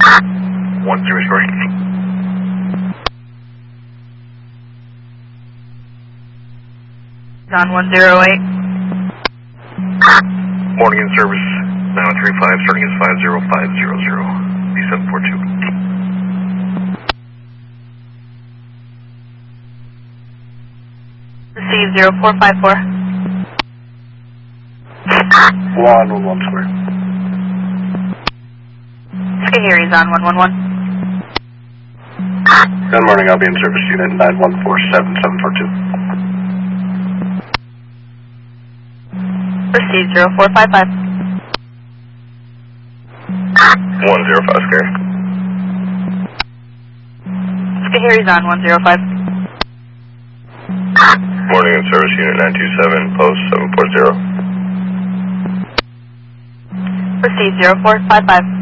10 story. On 108. Morning in service, 935, starting is 50500, B742. Receive 0454. 111 square. Skahiri's on 111. Good morning, I'll be in service unit 9147742. Receive 0455. 105 scare. Skahiri's on 105. Morning in service unit 927, post 740. Receive 0455.